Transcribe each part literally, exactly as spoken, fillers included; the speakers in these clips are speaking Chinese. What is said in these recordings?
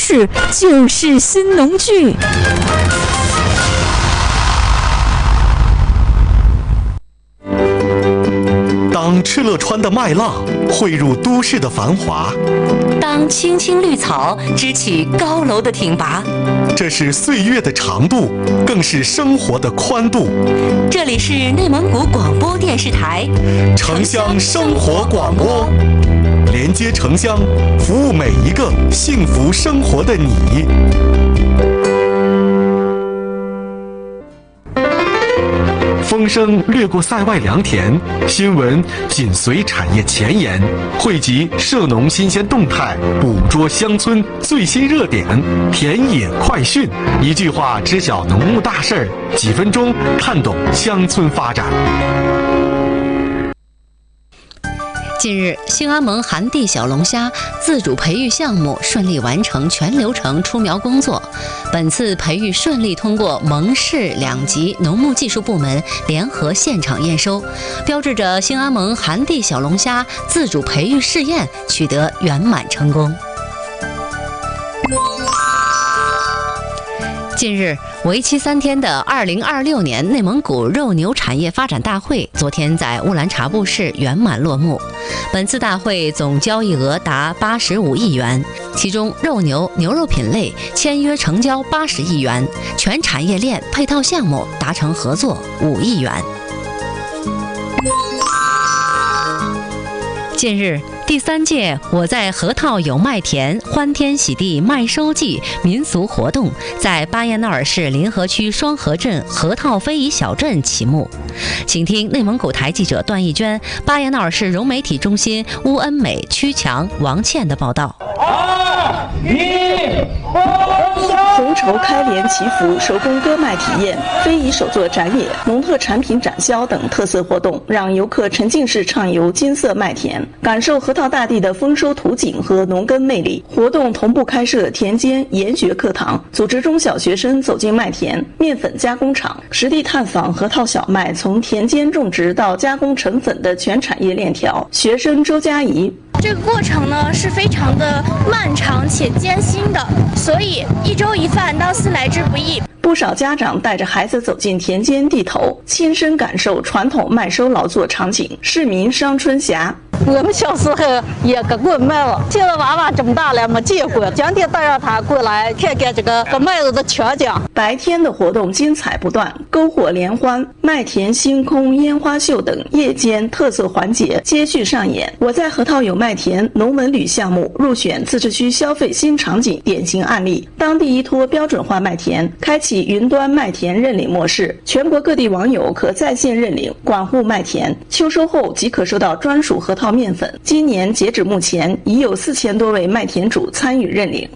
市就是新农具。 当敕勒川的麦浪汇入都市的繁华， 当青青绿草支起高楼的挺拔， 这是岁月的长度，更是生活的宽度。 这里是内蒙古广播电视台城乡生活广播，连接城乡，服务每一个幸福生活的你。风声掠过塞外良田，新闻紧随产业前沿，汇集涉农新鲜动态，捕捉乡村最新热点，田野快讯，一句话知晓农牧大事儿，几分钟看懂乡村发展。 近日，兴安盟寒地小龙虾自主培育项目顺利完成全流程出苗工作。本次培育顺利通过盟市两级农牧技术部门联合现场验收，标志着兴安盟寒地小龙虾自主培育试验取得圆满成功。近日，为期三天的二零二六年内蒙古肉牛产业发展大会昨天在乌兰察布市圆满落幕。本次大会总交易额达八十五亿元，其中肉牛、牛肉品类签约成交八十亿元，全产业链配套项目达成合作五亿元。近日，第三届我在河套有麦田欢天喜地麦收季民俗活动在巴彦淖尔市临河区双河镇河套非遗小镇启幕。请听内蒙古台记者段义娟、巴彦淖尔市融媒体中心乌恩美、曲强、王倩的报道。 二一， 红绸开镰祈福、手工割麦体验、非遗手作展演、农特产品展销等特色活动，让游客沉浸式畅游金色麦田，感受河套大地的丰收图景和农耕魅力。活动同步开设田间研学课堂，组织中小学生走进麦田、面粉加工厂，实地探访河套小麦从田间种植到加工成粉的全产业链条。学生周佳怡。 这个过程呢是非常的漫长且艰辛的，所以一粥一饭当思来之不易。 不少家长带着孩子走进田间地头，亲身感受传统麦收劳作场景。市民商春霞。 我们小时候也割过麦了，现在娃娃这么大了没见过，今天带上他过来看看这个割麦子的全景。 白天的活动精彩不断，篝火联欢、麦田星空烟花秀等夜间特色环节接续上演。我在河套有麦田农文旅项目入选自治区消费新场景典型案例，当地依托标准化麦田开启云端麦田认领模式，全国各地网友可在线认领管护麦田，秋收后即可收到专属河套面粉。今年截止目前，已有四千多位麦田主参与认领。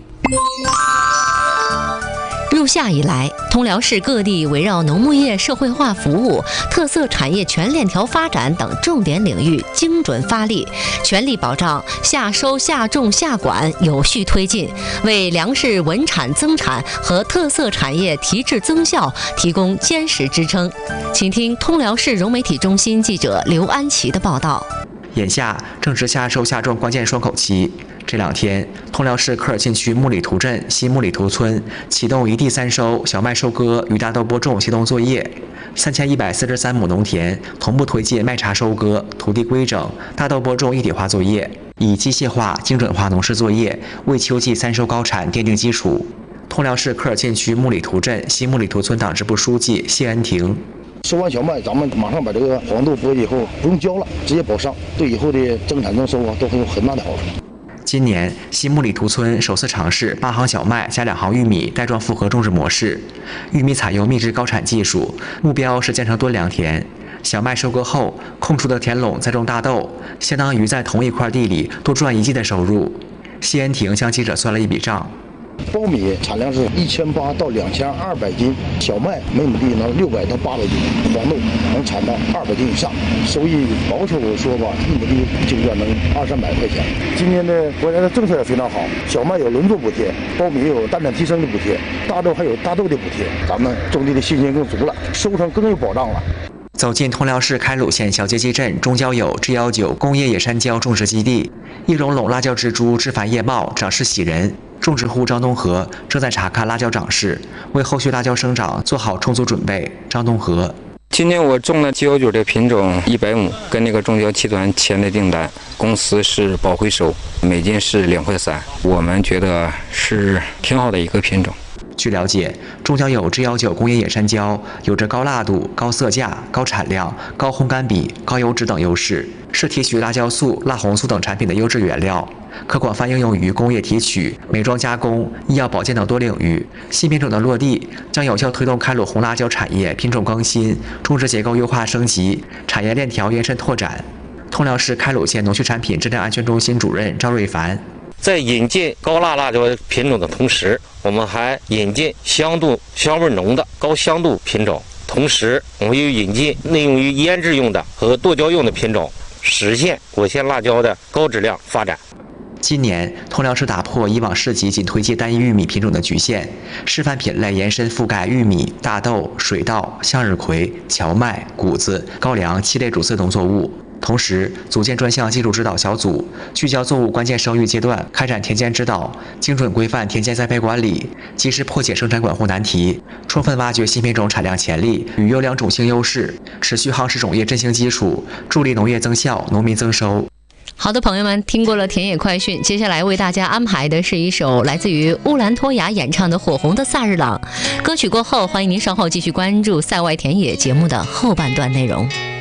入夏以来，通辽市各地围绕农牧业社会化服务、特色产业全链条发展等重点领域精准发力，全力保障夏收、夏种、夏管有序推进，为粮食稳产增产和特色产业提质增效提供坚实支撑。请听通辽市融媒体中心记者刘安琪的报道。 眼下正是夏收夏种关键双口期，这两天，通辽市科尔沁区木里图镇西木里图村启动一地三收小麦收割与大豆播种协同作业，三千一百四十三亩农田同步推进麦茬收割、土地规整、大豆播种一体化作业，以机械化、精准化农事作业为秋季三收高产奠定基础。通辽市科尔沁区木里图镇西木里图村党支部书记谢恩婷。 收完小麦，咱们马上把这个黄豆播以后不用浇了，直接保上，对以后的增产增收啊都会有很大的好处。 今年，西木里图村首次尝试八行小麦加两行玉米带状复合种植模式，玉米采用秘制高产技术，目标是建成多良田。小麦收割后，空出的田垄再种大豆，相当于在同一块地里多赚一季的收入。谢恩婷向记者算了一笔账。 苞米产量是一千八到两千二百斤，小麦每亩地能六百到八百斤，黄豆能产到二百斤以上，收益保守说吧，一亩地就要能二三百块钱。今年的国家的政策也非常好，小麦有轮作补贴，苞米有单产提升的补贴，大豆还有大豆的补贴，咱们种地的信心更足了，收成更有保障了。 走进通辽市开鲁县小街基镇中郊有 G 一九工业野山椒种植基地，一垄垄辣椒植株枝繁叶茂，长势喜人。 种植户张东和正在查看辣椒长势，为后续辣椒生长做好充足准备。张东和。 今年我种了九九九的品种一百亩，跟那个中交集团签的订单，公司是保回收，每斤是两块三，我们觉得是挺好的一个品种。 据了解，中交有 G 一九工业野山椒有着高辣度、高色价、高产量、高烘干比、高油脂等优势，是提取辣椒素、辣红素等产品的优质原料，可广泛应用于工业提取、美妆加工、医药保健等多领域。新品种的落地将有效推动开鲁红辣椒产业品种更新、种植结构优化升级、产业链条延伸拓展。通辽市开鲁县农畜产品质量安全中心主任赵瑞凡。 在引进高辣辣椒品种的同时，我们还引进香度香味浓的高香度品种，同时我们又引进内用于腌制用的和剁椒用的品种，实现我县辣椒的高质量发展。 今年，通辽市打破以往市级仅推介单一玉米品种的局限，示范品类延伸覆盖玉米、大豆、水稻、向日葵、荞麦、谷子、高粱七类主次农作物。同时，组建专项技术指导小组，聚焦作物关键生育阶段，开展田间指导，精准规范田间栽培管理，及时破解生产管护难题，充分挖掘新品种产量潜力与优良种性优势，持续夯实种业振兴基础，助力农业增效、农民增收。 好的，朋友们，听过了田野快讯，接下来为大家安排的是一首来自于乌兰托娅演唱的火红的萨日朗歌曲。过后，欢迎您稍后继续关注赛外田野节目的后半段内容。